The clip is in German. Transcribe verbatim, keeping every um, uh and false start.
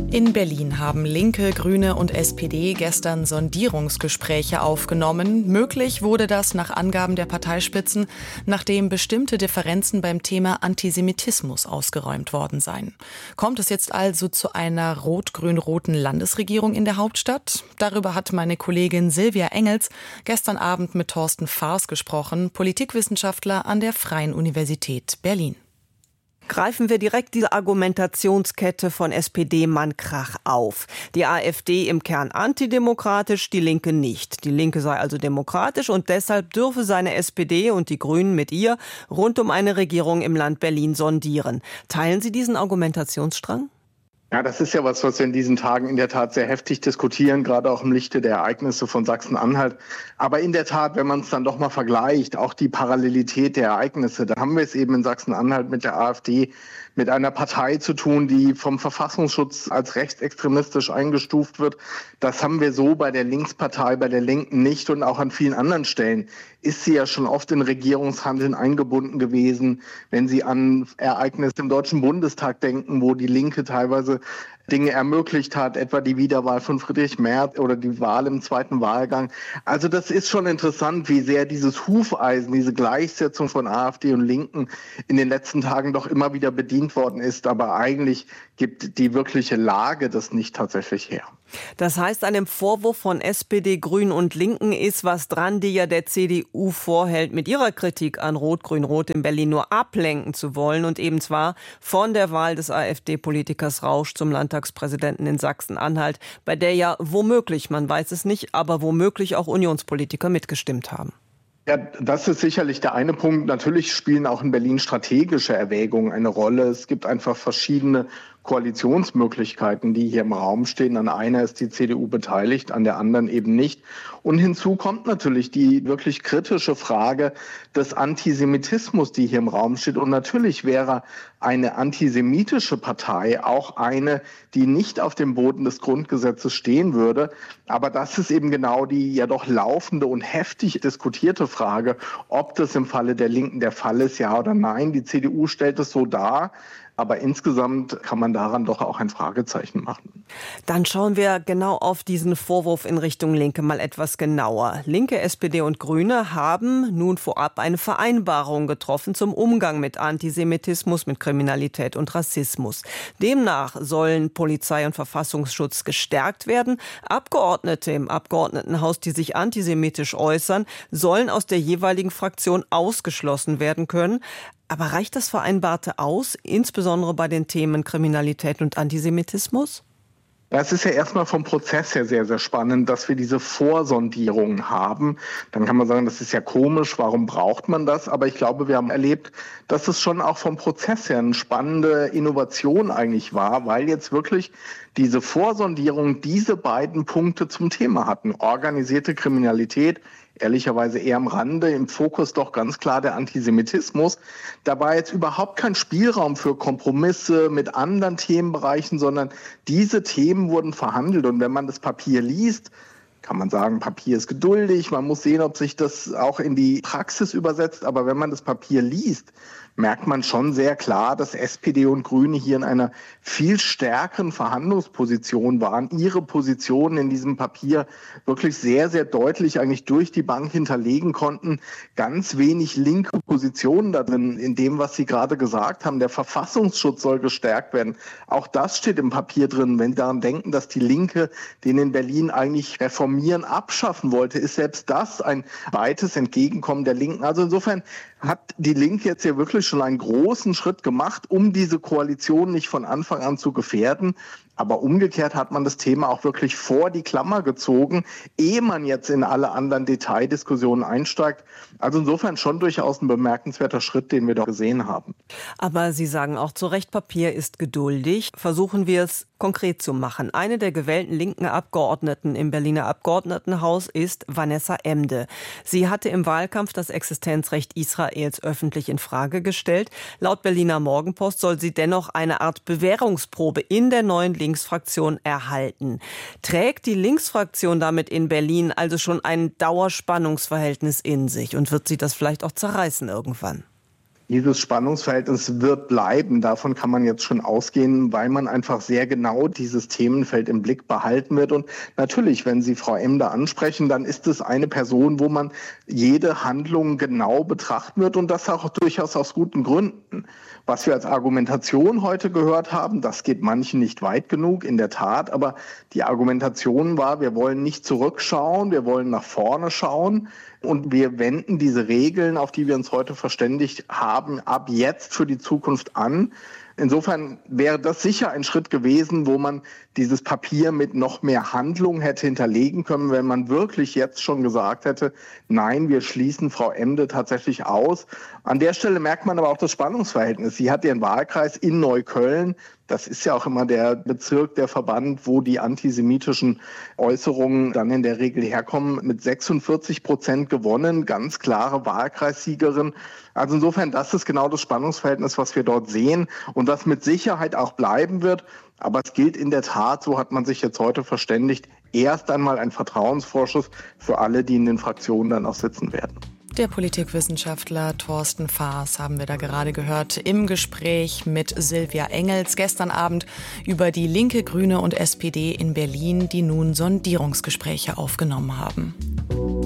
In Berlin haben Linke, Grüne und S P D gestern Sondierungsgespräche aufgenommen. Möglich wurde das nach Angaben der Parteispitzen, nachdem bestimmte Differenzen beim Thema Antisemitismus ausgeräumt worden seien. Kommt es jetzt also zu einer rot-grün-roten Landesregierung in der Hauptstadt? Darüber hat meine Kollegin Silvia Engels gestern Abend mit Thorsten Faers gesprochen, Politikwissenschaftler an der Freien Universität Berlin. Greifen wir direkt die Argumentationskette von S P D-Mann Krach auf. Die AfD im Kern antidemokratisch, die Linke nicht. Die Linke sei also demokratisch und deshalb dürfe seine S P D und die Grünen mit ihr rund um eine Regierung im Land Berlin sondieren. Teilen Sie diesen Argumentationsstrang? Ja, das ist ja was, was wir in diesen Tagen in der Tat sehr heftig diskutieren, gerade auch im Lichte der Ereignisse von Sachsen-Anhalt. Aber in der Tat, wenn man es dann doch mal vergleicht, auch die Parallelität der Ereignisse, da haben wir es eben in Sachsen-Anhalt mit der AfD, mit einer Partei zu tun, die vom Verfassungsschutz als rechtsextremistisch eingestuft wird. Das haben wir so bei der Linkspartei, bei der Linken nicht, und auch an vielen anderen Stellen ist sie ja schon oft in Regierungshandeln eingebunden gewesen. Wenn Sie an Ereignisse im Deutschen Bundestag denken, wo die Linke teilweise Dinge ermöglicht hat, etwa die Wiederwahl von Friedrich Merz oder die Wahl im zweiten Wahlgang. Also das ist schon interessant, wie sehr dieses Hufeisen, diese Gleichsetzung von AfD und Linken in den letzten Tagen doch immer wieder bedient worden ist. Aber eigentlich gibt die wirkliche Lage das nicht tatsächlich her. Das heißt, an dem Vorwurf von S P D, Grünen und Linken ist was dran, die ja der C D U vorhält, mit ihrer Kritik an Rot-Grün-Rot in Berlin nur ablenken zu wollen, und eben zwar von der Wahl des AfD-Politikers Rausch zum Landtagspräsidenten in Sachsen-Anhalt, bei der ja womöglich, man weiß es nicht, aber womöglich auch Unionspolitiker mitgestimmt haben. Ja, das ist sicherlich der eine Punkt. Natürlich spielen auch in Berlin strategische Erwägungen eine Rolle. Es gibt einfach verschiedene Koalitionsmöglichkeiten, die hier im Raum stehen. An einer ist die C D U beteiligt, an der anderen eben nicht. Und hinzu kommt natürlich die wirklich kritische Frage des Antisemitismus, die hier im Raum steht. Und natürlich wäre eine antisemitische Partei auch eine, die nicht auf dem Boden des Grundgesetzes stehen würde. Aber das ist eben genau die ja doch laufende und heftig diskutierte Frage, ob das im Falle der Linken der Fall ist, ja oder nein. Die C D U stellt es so dar. Aber insgesamt kann man daran doch auch ein Fragezeichen machen. Dann schauen wir genau auf diesen Vorwurf in Richtung Linke mal etwas genauer. Linke, S P D und Grüne haben nun vorab eine Vereinbarung getroffen zum Umgang mit Antisemitismus, mit Kriminalität und Rassismus. Demnach sollen Polizei und Verfassungsschutz gestärkt werden. Abgeordnete im Abgeordnetenhaus, die sich antisemitisch äußern, sollen aus der jeweiligen Fraktion ausgeschlossen werden können. Aber reicht das Vereinbarte aus, insbesondere bei den Themen Kriminalität und Antisemitismus? Das ist ja erstmal vom Prozess her sehr, sehr spannend, dass wir diese Vorsondierungen haben. Dann kann man sagen, das ist ja komisch, warum braucht man das? Aber ich glaube, wir haben erlebt, dass es schon auch vom Prozess her eine spannende Innovation eigentlich war, weil jetzt wirklich diese Vorsondierung diese beiden Punkte zum Thema hatten. Organisierte Kriminalität, ehrlicherweise eher am Rande, im Fokus doch ganz klar der Antisemitismus. Da war jetzt überhaupt kein Spielraum für Kompromisse mit anderen Themenbereichen, sondern diese Themen wurden verhandelt. Und wenn man das Papier liest, kann man sagen, Papier ist geduldig, man muss sehen, ob sich das auch in die Praxis übersetzt. Aber wenn man das Papier liest, merkt man schon sehr klar, dass S P D und Grüne hier in einer viel stärkeren Verhandlungsposition waren, ihre Positionen in diesem Papier wirklich sehr, sehr deutlich eigentlich durch die Bank hinterlegen konnten. Ganz wenig linke Positionen da drin, in dem, was Sie gerade gesagt haben. Der Verfassungsschutz soll gestärkt werden. Auch das steht im Papier drin. Wenn Sie daran denken, dass die Linke den in Berlin eigentlich reformieren, abschaffen wollte, ist selbst das ein weites Entgegenkommen der Linken. Also insofern hat die Linke jetzt hier wirklich schon einen großen Schritt gemacht, um diese Koalition nicht von Anfang an zu gefährden. Aber umgekehrt hat man das Thema auch wirklich vor die Klammer gezogen, ehe man jetzt in alle anderen Detaildiskussionen einsteigt. Also insofern schon durchaus ein bemerkenswerter Schritt, den wir da gesehen haben. Aber Sie sagen auch zu Recht, Papier ist geduldig. Versuchen wir es konkret zu machen. Eine der gewählten linken Abgeordneten im Berliner Abgeordnetenhaus ist Vanessa Emde. Sie hatte im Wahlkampf das Existenzrecht Israels öffentlich in Frage gestellt. Laut Berliner Morgenpost soll sie dennoch eine Art Bewährungsprobe in der neuen Linksfraktion erhalten. Trägt die Linksfraktion damit in Berlin also schon ein Dauerspannungsverhältnis in sich und wird sie das vielleicht auch zerreißen irgendwann? Dieses Spannungsverhältnis wird bleiben. Davon kann man jetzt schon ausgehen, weil man einfach sehr genau dieses Themenfeld im Blick behalten wird. Und natürlich, wenn Sie Frau Emder ansprechen, dann ist es eine Person, wo man jede Handlung genau betrachten wird und das auch durchaus aus guten Gründen. Was wir als Argumentation heute gehört haben, das geht manchen nicht weit genug, in der Tat. Aber die Argumentation war, wir wollen nicht zurückschauen, wir wollen nach vorne schauen. Und wir wenden diese Regeln, auf die wir uns heute verständigt haben, ab jetzt für die Zukunft an. Insofern wäre das sicher ein Schritt gewesen, wo man dieses Papier mit noch mehr Handlung hätte hinterlegen können, wenn man wirklich jetzt schon gesagt hätte, nein, wir schließen Frau Emde tatsächlich aus. An der Stelle merkt man aber auch das Spannungsverhältnis. Sie hat ihren Wahlkreis in Neukölln. Das ist ja auch immer der Bezirk, der Verband, wo die antisemitischen Äußerungen dann in der Regel herkommen, mit sechsundvierzig Prozent gewonnen, ganz klare Wahlkreissiegerin. Also insofern, das ist genau das Spannungsverhältnis, was wir dort sehen und was mit Sicherheit auch bleiben wird. Aber es gilt in der Tat, so hat man sich jetzt heute verständigt, erst einmal ein Vertrauensvorschuss für alle, die in den Fraktionen dann auch sitzen werden. Der Politikwissenschaftler Thorsten Faas haben wir da gerade gehört im Gespräch mit Silvia Engels gestern Abend über die Linke, Grüne und S P D in Berlin, die nun Sondierungsgespräche aufgenommen haben.